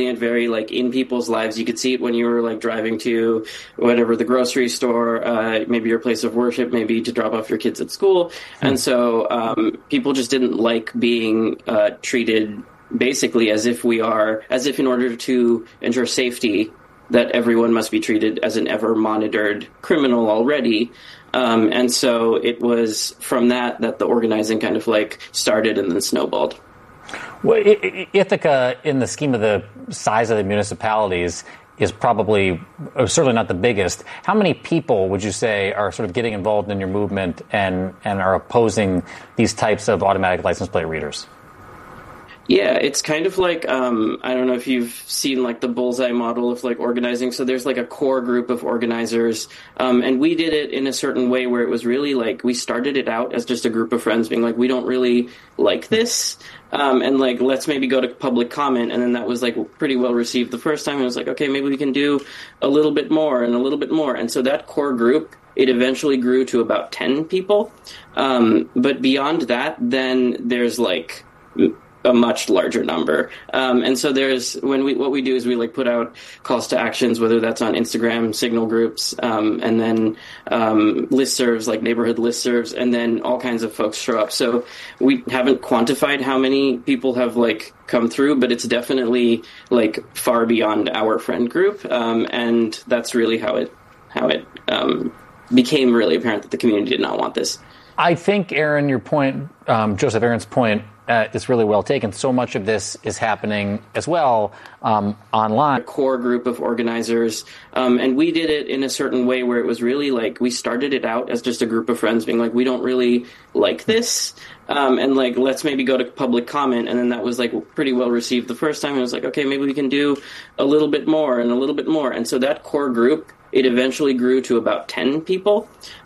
it very like in people's lives. You could see it when you were like driving to whatever, the grocery store, maybe your place of worship, maybe to drop off your kids at school. And so people just didn't like being treated basically as if in order to ensure safety, that everyone must be treated as an ever monitored criminal already. And so it was from that the organizing kind of like started and then snowballed. Well, Ithaca, in the scheme of the size of the municipalities, is probably certainly not the biggest. How many people would you say are sort of getting involved in your movement and are opposing these types of automatic license plate readers? Yeah, it's kind of like, I don't know if you've seen like the bullseye model of like organizing. So there's like a core group of organizers. And we did it in a certain way where it was really like, we started it out as just a group of friends being like, we don't really like this. And like, let's maybe go to public comment. And then that was like pretty well received the first time. It was like, okay, maybe we can do a little bit more and a little bit more. And so that core group, it eventually grew to about 10 people. But beyond that, then there's like a much larger number. And so what we do is we like put out calls to actions, whether that's on Instagram, Signal groups, and then listservs, like neighborhood listservs, and then all kinds of folks show up. So we haven't quantified how many people have like come through, but it's definitely like far beyond our friend group. And that's really how it became really apparent that the community did not want this. I think, Aaron, your point, Joseph Aaron's point, is really well taken. So much of this is happening as well online. A core group of organizers, and we did it in a certain way where it was really like, we started it out as just a group of friends being like, we don't really like this, and like, let's maybe go to public comment. And then that was like pretty well received the first time. It was like, okay, maybe we can do a little bit more and a little bit more. And so that core group, it eventually grew to about 10 people.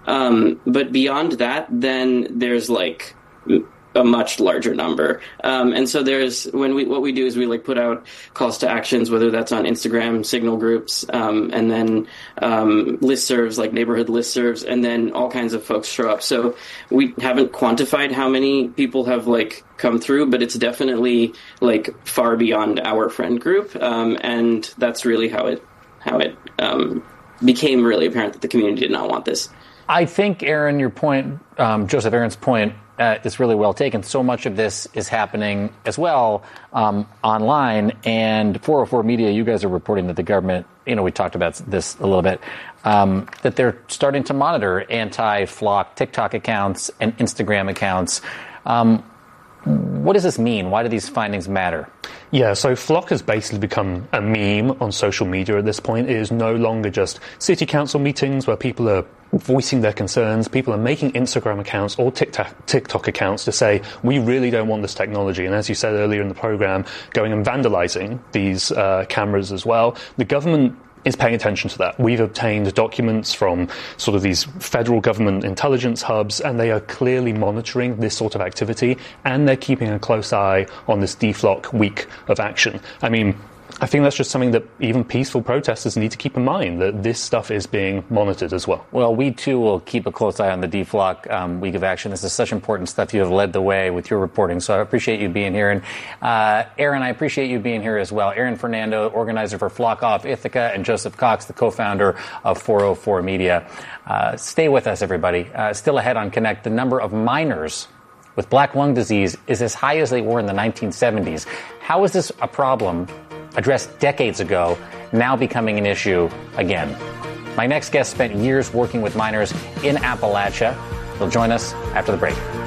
But beyond that, then there's like a much larger number. And so what we do is we like put out calls to actions, whether that's on Instagram, Signal groups, and then listservs, like neighborhood listservs, and then all kinds of folks show up. So we haven't quantified how many people have like come through, but it's definitely like far beyond our friend group. And that's really how it became really apparent that the community did not want this. I think, Aaron, your point, Joseph Aaron's point, is really well taken. So much of this is happening as well online. And 404 Media, you guys are reporting that the government, we talked about this a little bit, that they're starting to monitor anti-Flock TikTok accounts and Instagram accounts. What does this mean? Why do these findings matter? Yeah, so Flock has basically become a meme on social media at this point. It is no longer just city council meetings where people are voicing their concerns. People are making Instagram accounts or TikTok accounts to say, we really don't want this technology. And as you said earlier in the program, going and vandalizing these cameras as well. The government is paying attention to that. We've obtained documents from sort of these federal government intelligence hubs, and they are clearly monitoring this sort of activity, and they're keeping a close eye on this deflock week of action. I mean, I think that's just something that even peaceful protesters need to keep in mind, that this stuff is being monitored as well. Well, we too will keep a close eye on the deflock week of action. This is such important stuff. You have led the way with your reporting, so I appreciate you being here. And Aaron, I appreciate you being here as well. Aaron Fernando, organizer for Flock Off Ithaca, and Joseph Cox, the co-founder of 404 Media. Stay with us, everybody. Still ahead on Connect, the number of minors with black lung disease is as high as they were in the 1970s. How is this a problem addressed decades ago, now becoming an issue again? My next guest spent years working with minors in Appalachia. He'll join us after the break.